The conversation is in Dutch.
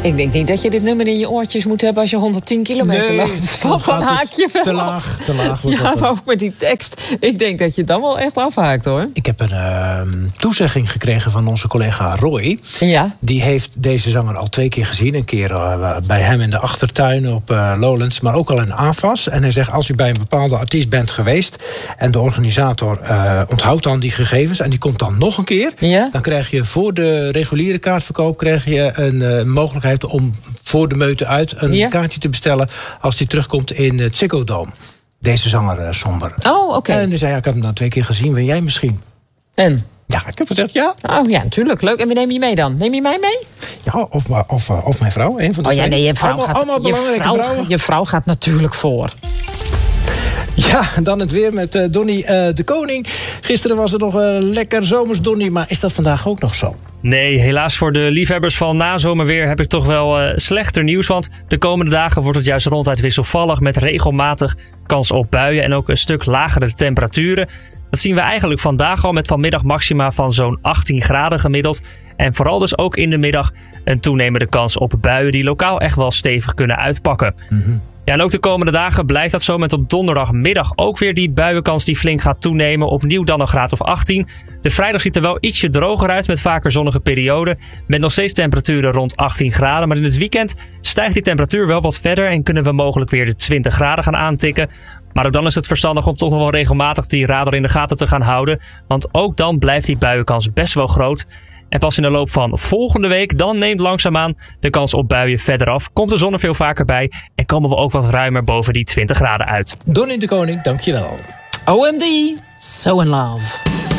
Ik denk niet dat je dit nummer in je oortjes moet hebben als je 110 kilometer loopt. Dan haak je wel te laag wordt ja, dat. maar ook met die tekst. Ik denk dat je dan wel echt afhaakt, hoor. Ik heb een toezegging gekregen van onze collega Roy. Ja. Die heeft deze zanger al 2 keer gezien. Een keer bij hem in de achtertuin op Lowlands, maar ook al in AFAS. En hij zegt, als u bij een bepaalde artiest bent geweest en de organisator onthoudt dan die gegevens en die komt dan nog een keer, dan krijg je voor de reguliere kaartverkoop krijg je een mogelijkheid om voor de meute uit een kaartje te bestellen als die terugkomt in het Ziggo Dome. Deze zanger Somber. Oh, oké. En hij zei, ik heb hem dan 2 keer gezien, wil jij misschien? En? Ja, ik heb gezegd ja. Oh ja, natuurlijk. Leuk. En wie neem je mee dan? Neem je mij mee? Ja, of mijn vrouw. Een van de twee. Nee, je vrouw allemaal belangrijke vrouwen. Je vrouw gaat natuurlijk voor. Ja, dan het weer met Donnie de Koning. Gisteren was er nog een lekker zomers Donnie, maar is dat vandaag ook nog zo? Nee, helaas voor de liefhebbers van nazomerweer heb ik toch wel slechter nieuws. Want de komende dagen wordt het juist ronduit wisselvallig met regelmatig kans op buien en ook een stuk lagere temperaturen. Dat zien we eigenlijk vandaag al met vanmiddag maxima van zo'n 18 graden gemiddeld. En vooral dus ook in de middag een toenemende kans op buien die lokaal echt wel stevig kunnen uitpakken. Mm-hmm. Ja, en ook de komende dagen blijft dat zo met op donderdagmiddag ook weer die buienkans die flink gaat toenemen. Opnieuw dan een graad of 18. De vrijdag ziet er wel ietsje droger uit met vaker zonnige perioden. Met nog steeds temperaturen rond 18 graden. Maar in het weekend stijgt die temperatuur wel wat verder en kunnen we mogelijk weer de 20 graden gaan aantikken. Maar ook dan is het verstandig om toch nog wel regelmatig die radar in de gaten te gaan houden. Want ook dan blijft die buienkans best wel groot. En pas in de loop van volgende week, dan neemt langzaamaan de kans op buien verder af. Komt de zon er veel vaker bij en komen we ook wat ruimer boven die 20 graden uit. Donnie de Koning, dankjewel. OMD, So in Love.